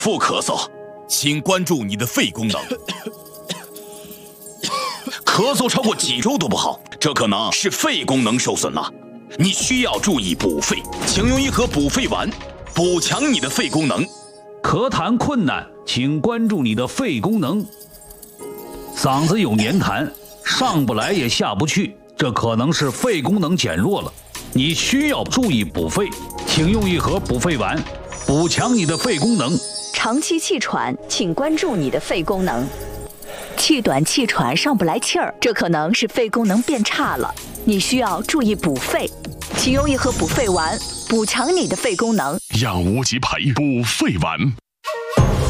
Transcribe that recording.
不咳嗽，请关注你的肺功能。咳嗽超过几周都不好，这可能是肺功能受损了。你需要注意补肺，请用一盒补肺丸，补强你的肺功能。 咳痰困难，请关注你的肺功能。嗓子有黏痰，上不来也下不去，这可能是肺功能减弱了。你需要注意补肺，请用一盒补肺丸，补强你的肺功能。 长期气喘，请关注你的肺功能。气短气喘上不来气儿，这可能是肺功能变差了，你需要注意补肺，请用一盒补肺丸，补强你的肺功能。 养无极培补肺丸。